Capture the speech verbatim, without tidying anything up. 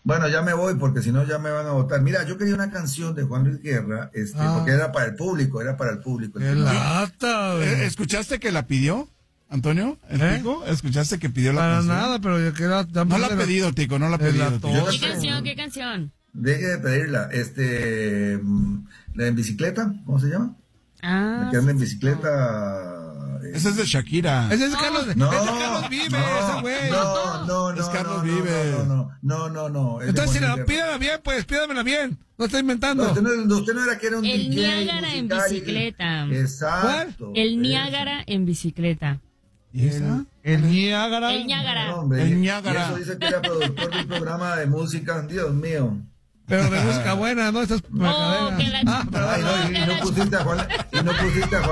Bueno, ya me voy porque si no ya me van a votar. Mira, yo quería una canción de Juan Luis Guerra, este, ah. porque era para el público, era para el público. ¡Qué lata! ¿Eh, ¿Escuchaste que la pidió, Antonio? ¿El ¿Eh? Tico? ¿Escuchaste que pidió la para canción? Para nada, pero yo quiero... No la ha pedido, Tico, no la ha pedido. ¿Qué canción, qué canción? Deje de pedirla. Este, la en bicicleta, ¿cómo se llama? Ah. La que anda en bicicleta... Ese es de Shakira. Ese es Carlos, no, es de Carlos Vives, no, ese güey. No, no, no. Es Carlos no, Vives. No, no, no, no, no. Entonces, si la, pídamela bien, pues, pídamela bien. No está inventando. No, usted, no, usted no era que era un El D J Niágara en bicicleta. Exacto. ¿Cuál? El Niágara en bicicleta. ¿Y esa? El Niágara. El Niágara. No, hombre, el Niágara. Y eso dice que era productor de un programa de música. Dios mío. Pero de música buena, ¿no? Esta es oh, que la... ah, Ay, no, y, y no pusiste a Juan, y no pusiste a Juan